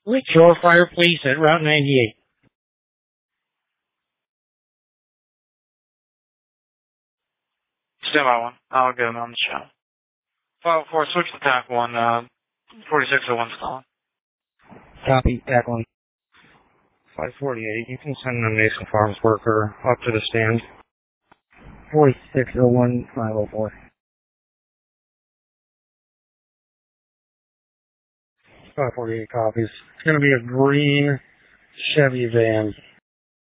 Lakeshore Fire Police at Route 98. Stand by 1. I'll get him on the show. 504, switch to TAC 1, 4601's calling. Copy, TAC 1. 548, you can send a Mason Farms worker up to the stand. 4601, 504. 548 copies. It's going to be a green Chevy van.